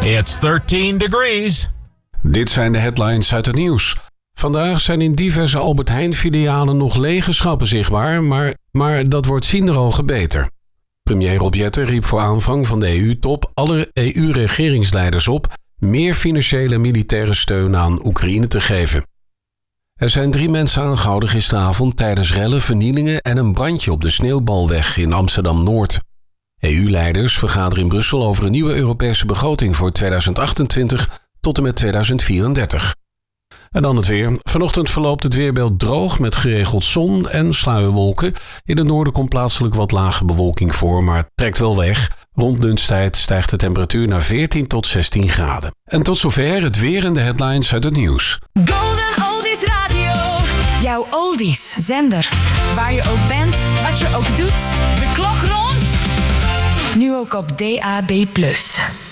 It's 13 degrees. Dit zijn de headlines uit het nieuws. Vandaag zijn in diverse Albert Heijn-filialen nog lege schappen zichtbaar, maar dat wordt zienderogen beter. Premier Rob Jetten riep voor aanvang van de EU-top alle EU-regeringsleiders op meer financiële en militaire steun aan Oekraïne te geven. Er zijn 3 mensen aangehouden gisteravond tijdens rellen, vernielingen en een brandje op de Sneeuwbalweg in Amsterdam-Noord. EU-leiders vergaderen in Brussel over een nieuwe Europese begroting voor 2028 tot en met 2034. En dan het weer. Vanochtend verloopt het weerbeeld droog met geregeld zon en sluierwolken. In het noorden komt plaatselijk wat lage bewolking voor, maar het trekt wel weg. Rond lunchtijd stijgt de temperatuur naar 14 tot 16 graden. En tot zover het weer en de headlines uit het nieuws. Golden Oldies Radio. Jouw oldies zender. Waar je ook bent, wat je ook doet. De klok rond. Nu ook op DAB+.